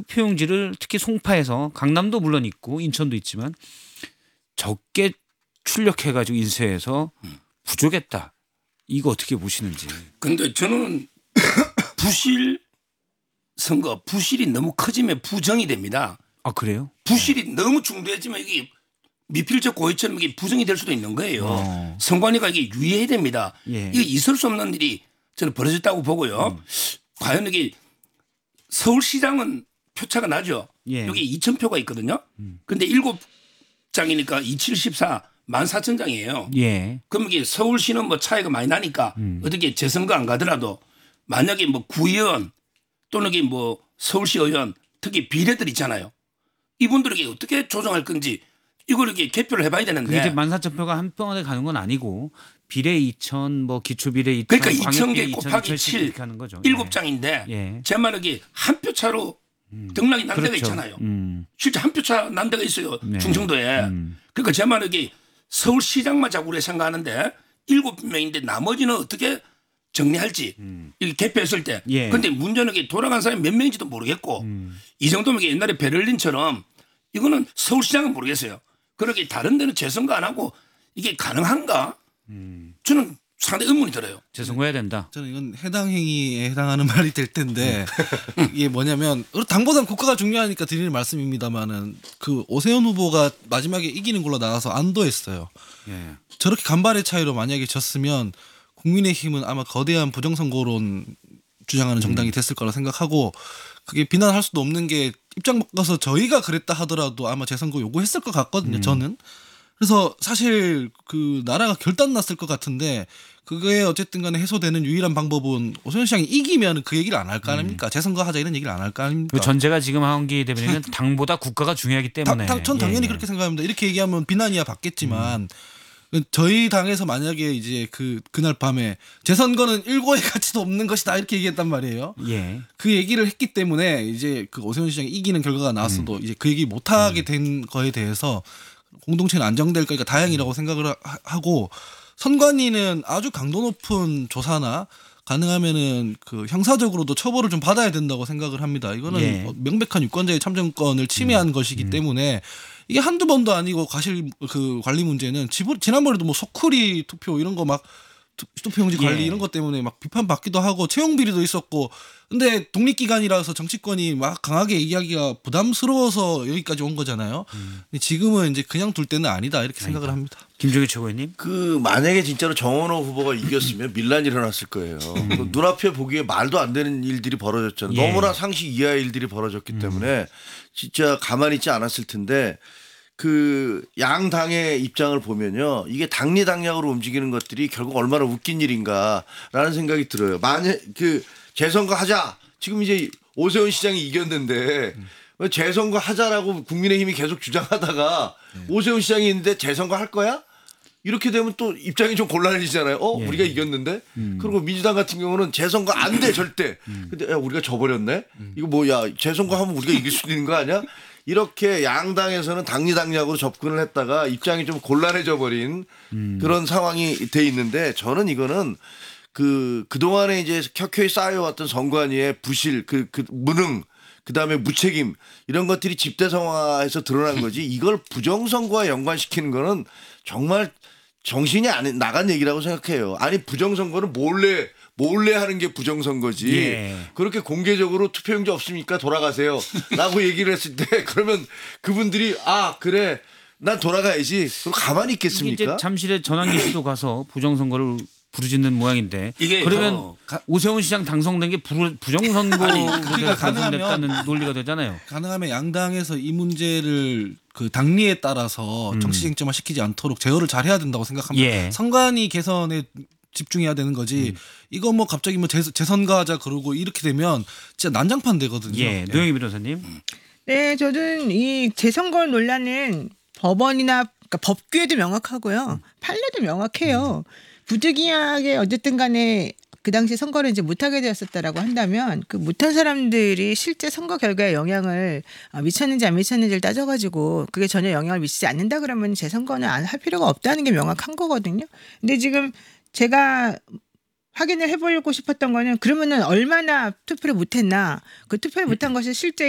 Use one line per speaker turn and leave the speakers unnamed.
투표용지를 특히 송파에서 강남도 물론 있고 인천도 있지만 적게 출력해가지고 인쇄해서 부족했다. 이거 어떻게 보시는지.
근데 저는 부실 선거 부실이 너무 커지면 부정이 됩니다.
아 그래요?
부실이 너무 중대해지면 이게 미필적 고의처럼 이게 부정이 될 수도 있는 거예요. 선관위가 이게 유의해야 됩니다.
예.
이게 있을 수 없는 일이 저는 벌어졌다고 보고요. 과연 이게 서울시장은 표차가 나죠.
예.
여기 2,000표가 있거든요. 그런데 7장이니까 2714 14,000장이에요.
예.
그럼 이게 서울시는 뭐 차이가 많이 나니까 어떻게 재선거 안 가더라도 만약에 뭐 구의원 또는 이게 뭐 서울시 의원 특히 비례들 있잖아요. 이분들에게 어떻게 조정할 건지 이걸 이렇게 개표를 해봐야 되는데.
그게 이제 14,000표가 한 번에 가는 건 아니고 비례 2,000 뭐 기초비례 2,000
그러니까 2,000개 곱하기 7
이렇게 하는 거죠.
7장인데
예.
제 말은 한 표 차로 등락이 난 데가
그렇죠.
있잖아요. 실제 한 표 차 난 데가 있어요.
네.
충청도에. 그러니까 제 말은 서울시장만 자꾸 우리가 생각하는데 7명인데 나머지는 어떻게 정리할지 이렇게 개표했을 때.
예.
그런데 문제는 돌아간 사람이 몇 명인지도 모르겠고 이 정도면 옛날에 베를린처럼 이거는 서울시장은 모르겠어요. 그렇게 다른 데는 재선거 안 하고 이게 가능한가? 저는 상당히 의문이 들어요.
재선거해야 된다.
저는 이건 해당 행위에 해당하는 말이 될 텐데 이게 뭐냐면 당보다는 국가가 중요하니까 드리는 말씀입니다만은 그 오세훈 후보가 마지막에 이기는 걸로 나와서 안도했어요.
예.
저렇게 간발의 차이로 만약에 졌으면 국민의힘은 아마 거대한 부정선거론 주장하는 정당이 됐을 거라 생각하고 그게 비난할 수도 없는 게 입장 바꿔서 저희가 그랬다 하더라도 아마 재선거 요구했을 것 같거든요. 저는. 그래서 사실 그 나라가 결단 났을 것 같은데 그거에 어쨌든 간에 해소되는 유일한 방법은 오세훈 시장이 이기면 그 얘기를 안 할 거 아닙니까? 재선거 하자 이런 얘기를 안 할 거 아닙니까?
그 전제가 지금 한기 대변인은 당보다 국가가 중요하기 때문에.
전 당연히 그렇게 생각합니다. 이렇게 얘기하면 비난이야 받겠지만 저희 당에서 만약에 이제 그날 밤에 재선거는 일고의 가치도 없는 것이다 이렇게 얘기했단 말이에요.
예.
그 얘기를 했기 때문에 이제 그 오세훈 시장이 이기는 결과가 나왔어도 이제 그 얘기 못 하게 된 거에 대해서 공동체는 안정될 거니까 다행이라고 생각을 하고 선관위는 아주 강도 높은 조사나 가능하면은 그 형사적으로도 처벌을 좀 받아야 된다고 생각을 합니다. 이거는
예.
명백한 유권자의 참정권을 침해한 것이기 때문에 이게 한두 번도 아니고 과실 그 관리 문제는 지난번에도 뭐 소쿠리 투표 이런 거 막 투표용지 관리
예.
이런 것 때문에 막 비판받기도 하고 채용 비리도 있었고 근데 독립기관이라서 정치권이 막 강하게 얘기하기가 부담스러워서 여기까지 온 거잖아요. 근데 지금은 이제 그냥 둘 때는 아니다 이렇게 생각을 합니다.
김종희 최고위원님.
만약에 진짜로 정원호 후보가 이겼으면 밀란이 일어났을 거예요. 눈앞에 보기에 말도 안 되는 일들이 벌어졌잖아요.
예.
너무나 상식 이하의 일들이 벌어졌기 때문에 진짜 가만히 있지 않았을 텐데 그 양당의 입장을 보면요. 이게 당리당략으로 움직이는 것들이 결국 얼마나 웃긴 일인가라는 생각이 들어요. 만약 그 재선거 하자. 지금 이제 오세훈 시장이 이겼는데 재선거 하자라고 국민의힘이 계속 주장하다가 오세훈 시장이 있는데 재선거 할 거야? 이렇게 되면 또 입장이 좀 곤란해지잖아요.
예.
우리가 이겼는데. 그리고 민주당 같은 경우는 재선거 안 돼 절대. 근데 야, 우리가 져버렸네. 이거 뭐야 재선거 하면 우리가 이길 수 있는 거 아니야? 이렇게 양당에서는 당리당략으로 접근을 했다가 입장이 좀 곤란해져 버린 그런 상황이 돼 있는데 저는 이거는 그동안에 이제 켜켜이 쌓여왔던 선관위의 부실, 그 무능, 그 다음에 무책임 이런 것들이 집대성화해서 드러난 거지 이걸 부정선거와 연관시키는 거는 정말 정신이 나간 얘기라고 생각해요. 아니 부정선거는 몰래 하는 게 부정선거지.
예.
그렇게 공개적으로 투표용지 없습니까? 돌아가세요. 라고 얘기를 했을 때 그러면 그분들이 그래 난 돌아가야지. 그럼 가만히
이게
있겠습니까?
이제 잠실에 전환기 씨도 가서 부정선거를 부르짖는 모양인데
이게
그러면 오세훈 시장 당선된 게 부정선거로
그러니까
당선됐다는 논리가 되잖아요.
가능하면 양당에서 이 문제를 그 당리에 따라서 정치 쟁점화 시키지 않도록 제어를 잘해야 된다고 생각합니다.
예.
선관위 개선에 집중해야 되는 거지. 이거 뭐 갑자기 뭐 재선거 하자 그러고 이렇게 되면 진짜 난장판 되거든요.
예, 노영희 변호사님.
네, 저는 이 재선거 논란은 법원이나 그러니까 법규에도 명확하고요. 판례도 명확해요. 부득이하게 어쨌든 간에 그 당시 선거를 이제 못하게 되었었다라고 한다면 그 못한 사람들이 실제 선거 결과에 영향을 미쳤는지 안 미쳤는지를 따져가지고 그게 전혀 영향을 미치지 않는다 그러면 재선거는 안 할 필요가 없다는 게 명확한 거거든요. 근데 지금 제가 확인을 해보려고 싶었던 거는 그러면은 얼마나 투표를 못했나 그 투표를 못한 것이 실제